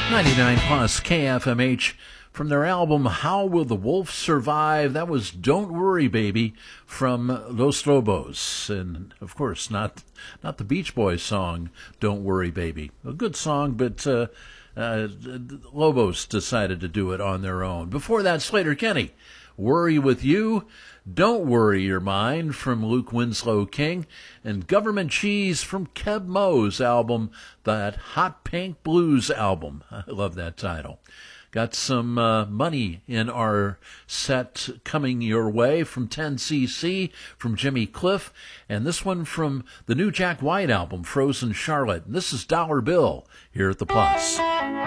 99 plus KFMH from their album How Will the Wolf Survive? That was Don't Worry Baby from Los Lobos. And of course, not the Beach Boys song, Don't Worry Baby. A good song, but Lobos decided to do it on their own. Before that, Sleater-Kinney, Worry With You. Don't Worry Your Mind from Luke Winslow King, and Government Cheese from Keb Mo's album, that Hot Pink Blues album. I love that title. Got some money in our set coming your way from 10cc, from Jimmy Cliff, and this one from the new Jack White album, Frozen Charlotte. And this is Dollar Bill here at the Plus.